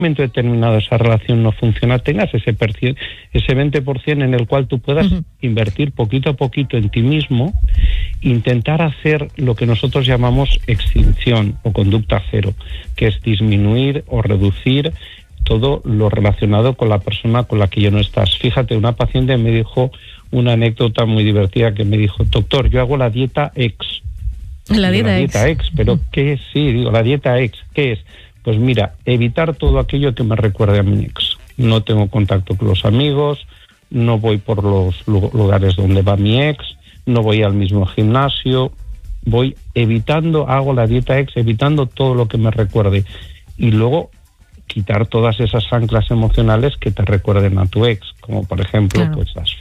momento determinado esa relación no funciona, tengas ese 20% en el cual tú puedas invertir poquito a poquito en ti mismo, intentar hacer lo que nosotros llamamos extinción o conducta cero, que es disminuir o reducir todo lo relacionado con la persona con la que ya no estás. Fíjate, una paciente me dijo una anécdota muy divertida que me dijo: doctor, yo hago la dieta X. La dieta X, pero ¿qué es? Sí, digo, la dieta X, ¿qué es? Pues mira, evitar todo aquello que me recuerde a mi ex. No tengo contacto con los amigos, no voy por los lugares donde va mi ex, no voy al mismo gimnasio, voy evitando, hago la dieta X, evitando todo lo que me recuerde. Y luego quitar todas esas anclas emocionales que te recuerden a tu ex, como por ejemplo, claro, pues las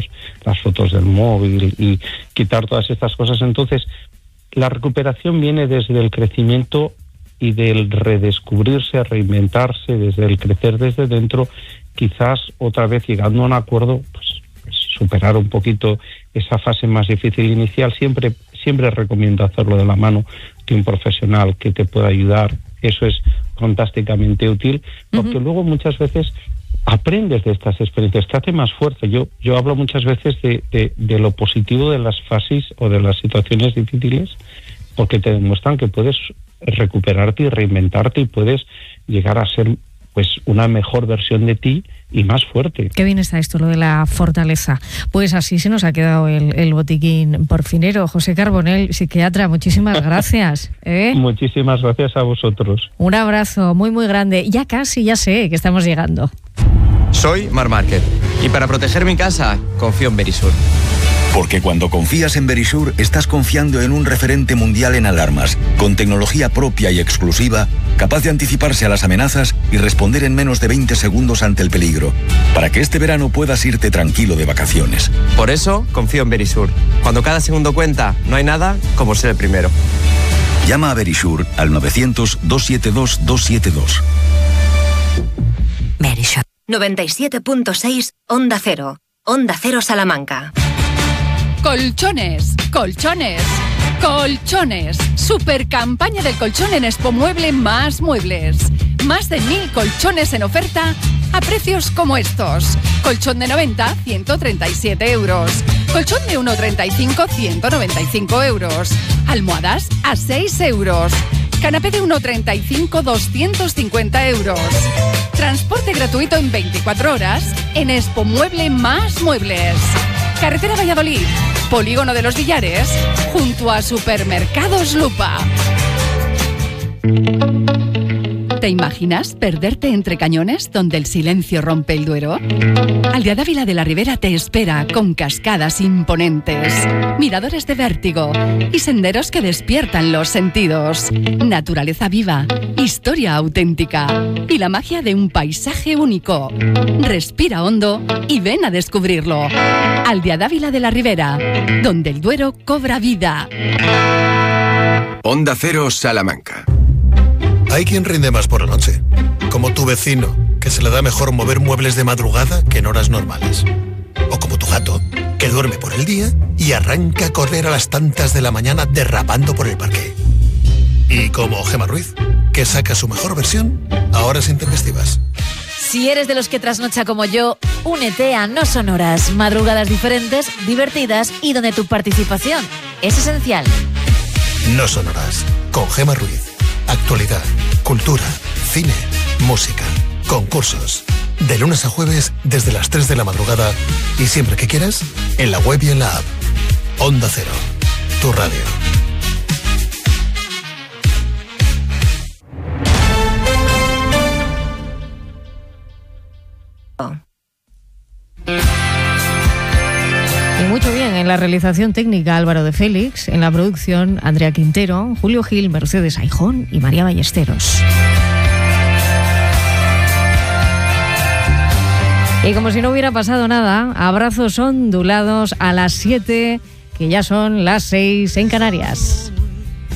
fotos del móvil, y quitar todas estas cosas. Entonces, la recuperación viene desde el crecimiento y del redescubrirse, reinventarse, desde el crecer desde dentro, quizás otra vez llegando a un acuerdo, pues superar un poquito esa fase más difícil inicial. Siempre recomiendo hacerlo de la mano de un profesional que te pueda ayudar. Eso es fantásticamente útil, porque luego muchas veces aprendes de estas experiencias, te hace más fuerte. Yo hablo muchas veces de lo positivo de las fases o de las situaciones difíciles, porque te demuestran que puedes recuperarte y reinventarte y puedes llegar a ser pues una mejor versión de ti y más fuerte. Qué bien está esto, lo de la fortaleza. Pues así se nos ha quedado el botiquín porfinero. José Carbonell, psiquiatra, muchísimas gracias. Muchísimas gracias a vosotros. Un abrazo muy, muy grande. Ya casi, ya sé que estamos llegando. Soy Marc Márquez y para proteger mi casa confío en Verisur. Porque cuando confías en Verisur, estás confiando en un referente mundial en alarmas, con tecnología propia y exclusiva, capaz de anticiparse a las amenazas y responder en menos de 20 segundos ante el peligro, para que este verano puedas irte tranquilo de vacaciones. Por eso confío en Verisur. Cuando cada segundo cuenta, no hay nada como ser el primero. Llama a Verisur al 900-272-272. Verisur. 97.6 Onda Cero. Onda Cero Salamanca. Colchones, colchones, colchones. Super campaña del colchón en Expomueble Más Muebles. Más de 1.000 colchones en oferta a precios como estos. Colchón de 90, 137 euros. Colchón de 1,35, 195 euros. Almohadas a 6 euros. Canapé de 1,35, 250 euros. Transporte gratuito en 24 horas en Expomueble Más Muebles. Carretera Valladolid, Polígono de los Villares, junto a Supermercados Lupa. ¿Te imaginas perderte entre cañones donde el silencio rompe el Duero? Aldea Dávila de la Ribera te espera con cascadas imponentes, miradores de vértigo y senderos que despiertan los sentidos. Naturaleza viva, historia auténtica y la magia de un paisaje único. Respira hondo y ven a descubrirlo. Aldea Dávila de la Ribera, donde el Duero cobra vida. Onda Cero Salamanca. Hay quien rinde más por la noche, como tu vecino, que se le da mejor mover muebles de madrugada que en horas normales. O como tu gato, que duerme por el día y arranca a correr a las tantas de la mañana derrapando por el parque. Y como Gemma Ruiz, que saca su mejor versión a horas intempestivas. Si eres de los que trasnocha como yo, únete a No Son Horas, madrugadas diferentes, divertidas y donde tu participación es esencial. No Son Horas, con Gemma Ruiz. Actualidad, cultura, cine, música, concursos. De lunes a jueves desde las 3 de la madrugada y siempre que quieras, en la web y en la app. Onda Cero, tu radio. Y mucho bien, en la realización técnica Álvaro de Félix, en la producción Andrea Quintero, Julio Gil, Mercedes Aijón y María Ballesteros. Y como si no hubiera pasado nada, abrazos ondulados a las 7, que ya son las 6 en Canarias.